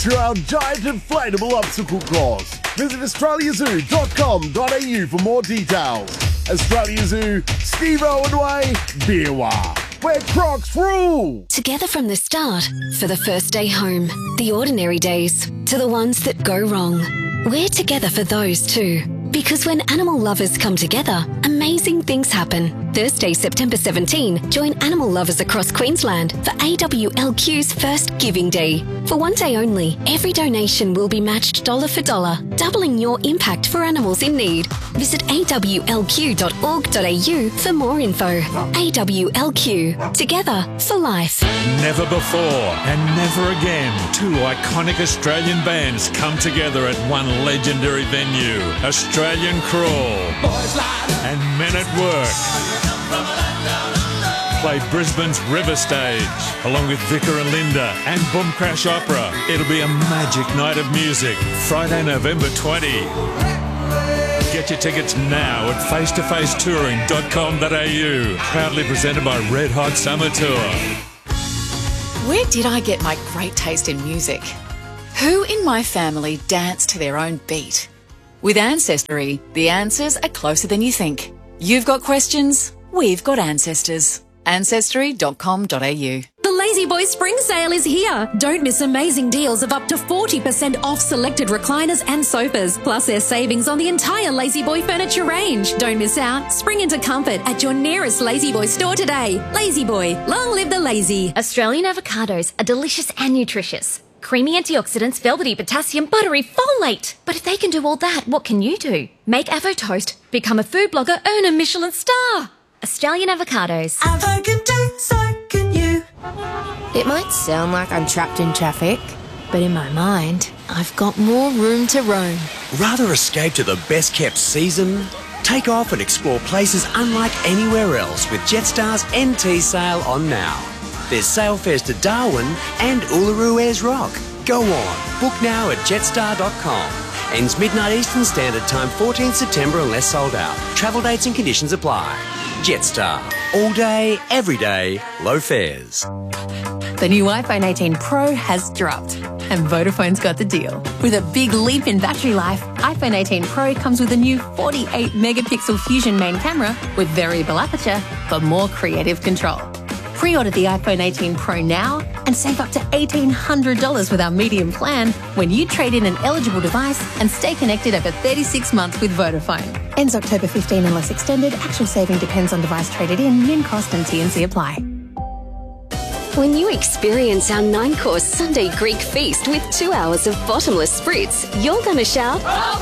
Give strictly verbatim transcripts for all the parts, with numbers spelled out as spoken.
to our giant inflatable obstacle course. Visit australia zoo dot com dot a u for more details. Australia Zoo, Steve Owen Way, Beerwah, where Crocs rule. Together from the start, for the first day home, the ordinary days, to the ones that go wrong. We're together for those too. Because when animal lovers come together, amazing things happen. Thursday, September seventeenth, join animal lovers across Queensland for A W L Q's first Giving Day. For one day only, every donation will be matched dollar for dollar, doubling your impact for animals in need. Visit a w l q dot org dot a u for more info. A W L Q, together for life. Never before and never again, two iconic Australian bands come together at one legendary venue. Australian Crawl and Men at Work play Brisbane's River Stage along with Vicar and Linda and Boom Crash Opera. It'll be a magic night of music, Friday, November twentieth. Get your tickets now at face to face touring dot com dot a u. Proudly presented by Red Hot Summer Tour. Where did I get my great taste in music? Who in my family danced to their own beat? With Ancestry, the answers are closer than you think. You've got questions, we've got ancestors. ancestry dot com dot a u. The Lazy Boy Spring Sale is here. Don't miss amazing deals of up to forty percent off selected recliners and sofas. Plus there's savings on the entire Lazy Boy furniture range. Don't miss out. Spring into comfort at your nearest Lazy Boy store today. Lazy Boy, long live the lazy. Australian avocados are delicious and nutritious. Creamy antioxidants, velvety potassium, buttery folate. But if they can do all that, what can you do? Make Avo Toast, become a food blogger, earn a Michelin star. Australian avocados. Avo can do, so can you. It might sound like I'm trapped in traffic, but in my mind, I've got more room to roam. Rather escape to the best-kept season? Take off and explore places unlike anywhere else with Jetstar's N T sale on now. There's sale fares to Darwin and Uluru Ayers Rock. Go on, book now at jetstar dot com. Ends midnight Eastern Standard Time, fourteenth September unless sold out. Travel dates and conditions apply. Jetstar. All day, every day, low fares. The new iPhone eighteen Pro has dropped, and Vodafone's got the deal. With a big leap in battery life, iPhone eighteen Pro comes with a new forty-eight megapixel Fusion main camera with variable aperture for more creative control. Pre-order the iPhone eighteen Pro now and save up to eighteen hundred dollars with our medium plan when you trade in an eligible device and stay connected over thirty-six months with Vodafone. Ends October fifteenth unless extended. Actual saving depends on device traded in, min cost and T and C apply. When you experience our nine-course Sunday Greek feast with two hours of bottomless spritz, you're going to shout,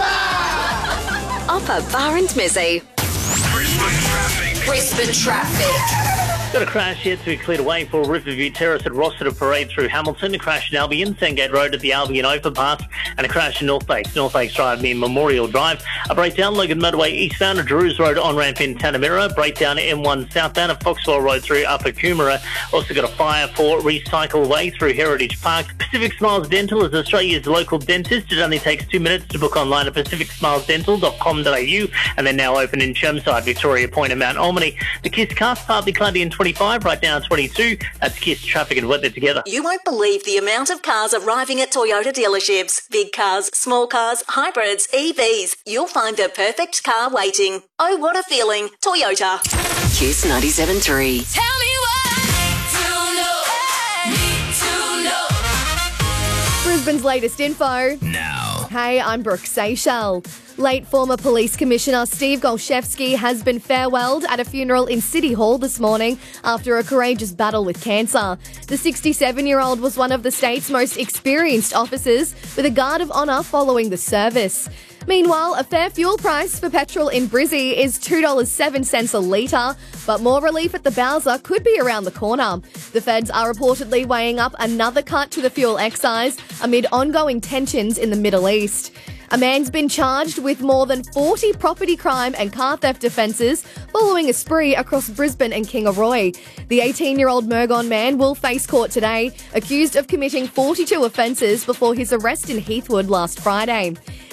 Oppa! Oppa Bar and Meze. Brisbane traffic. Brisbane traffic. Got a crash yet to be cleared away for Riverview Terrace at Rossiter Parade through Hamilton, a crash in Albion, Sandgate Road at the Albion overpass, and a crash in North Lakes, North Lakes Drive near Memorial Drive. A breakdown, Logan Motorway eastbound at Drews Road on-ramp in Tanamera, breakdown M one southbound at Foxwell Road through Upper Coomera. Also got a fire for Recycle Way through Heritage Park. Pacific Smiles Dental is Australia's local dentist. It only takes two minutes to book online at pacific smiles dental dot com dot a u, and they're now open in Chermside, Victoria Point and Mount Albany. The Kiss Cast, partly cloudy in twenty-five, right now twenty-two. That's Kiss traffic and weather together. You won't believe the amount of cars arriving at Toyota dealerships. Big cars, small cars, hybrids, E Vs. You'll find the perfect car waiting. Oh, what a feeling. Toyota. Kiss ninety-seven point three. Tell me what I need to know. Need to know. Brisbane's latest info. Now. Hey, I'm Brooke Seychelles. Late former Police Commissioner Steve Golszewski has been farewelled at a funeral in City Hall this morning after a courageous battle with cancer. The sixty-seven-year-old was one of the state's most experienced officers, with a guard of honour following the service. Meanwhile, a fair fuel price for petrol in Brizzy is two dollars and seven cents a litre, but more relief at the Bowser could be around the corner. The feds are reportedly weighing up another cut to the fuel excise amid ongoing tensions in the Middle East. A man's been charged with more than forty property crime and car theft offences following a spree across Brisbane and Kingaroy. The eighteen-year-old Murgon man will face court today, accused of committing forty-two offences before his arrest in Heathwood last Friday.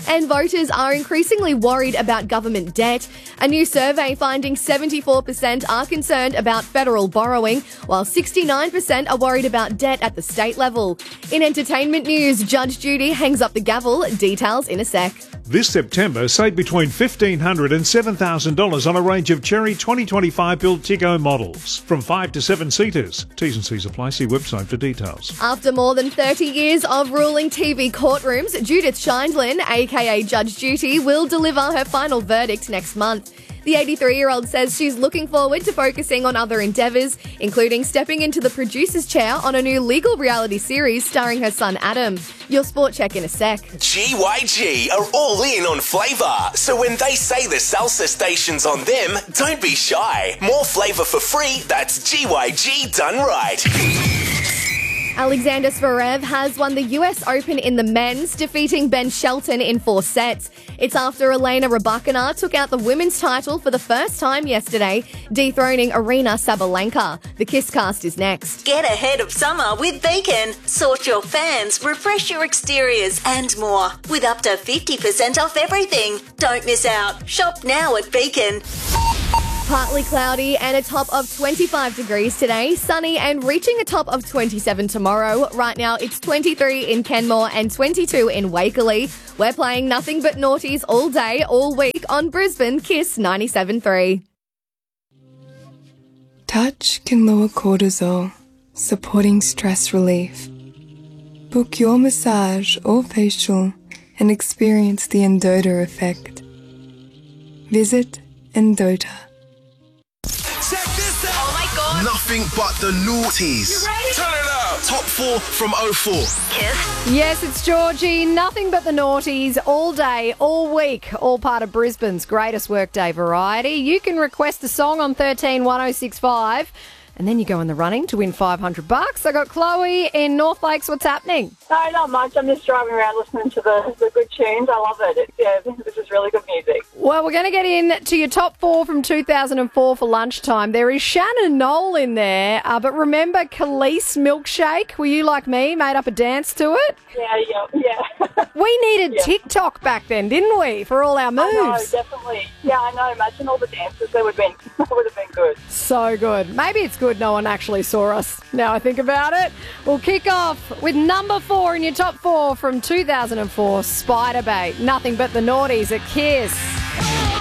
And voters are increasingly worried about government debt. A new survey finding seventy-four percent are concerned about federal borrowing, while sixty-nine percent are worried about debt at the state level. In entertainment news, Judge Judy hangs up the gavel. Details in a sec. This September, save between fifteen hundred dollars and seven thousand dollars on a range of Cherry twenty twenty-five built Tiggo models. From five to seven seaters. T's and C's apply. See website for details. After more than thirty years of ruling T V courtrooms, Judith Scheindlin, aka Judge Judy, will deliver her final verdict next month. The eighty-three-year-old says she's looking forward to focusing on other endeavours, including stepping into the producer's chair on a new legal reality series starring her son Adam. Your sport check in a sec. G Y G are all in on flavour, so when they say the salsa station's on them, don't be shy. More flavour for free, that's G Y G done right. Alexander Zverev has won the U S Open in the men's, defeating Ben Shelton in four sets. It's after Elena Rybakina took out the women's title for the first time yesterday, dethroning Arina Sabalenka. The Kisscast is next. Get ahead of summer with Beacon. Sort your fans, refresh your exteriors and more. With up to fifty percent off everything. Don't miss out. Shop now at Beacon. Partly cloudy and a top of twenty-five degrees today. Sunny and reaching a top of twenty-seven tomorrow. Right now it's twenty-three in Kenmore and twenty-two in Wakerley. We're playing nothing but naughties all day, all week on Brisbane Kiss ninety-seven point three. Touch can lower cortisol, supporting stress relief. Book your massage or facial and experience the Endota effect. Visit Endota. Oh my god. Nothing but the noughties. You ready? Turn it up. Top four from oh four. Kiss. Yes, it's Georgie. Nothing but the naughties all day, all week, all part of Brisbane's greatest workday variety. You can request a song on thirteen one oh six five. And then you go in the running to win five hundred bucks. I got Chloe in North Lakes. What's happening? No, not much. I'm just driving around listening to the, the good tunes. I love it. It's, yeah, this is really good music. Well, we're going to get in to your top four from two thousand four for lunchtime. There is Shannon Knoll in there. Uh, but remember Khalees Milkshake? Were you like me, made up a dance to it? Yeah, yeah, yeah. We needed Yeah. TikTok back then, didn't we, for all our moves? I know, definitely. Yeah, I know. Imagine all the dances. That would have been, that would have been good. So good. Maybe it's good no one actually saw us, now I think about it. We'll kick off with number four in your top four from two thousand four, Spiderbait. Nothing but the naughties at Kiss.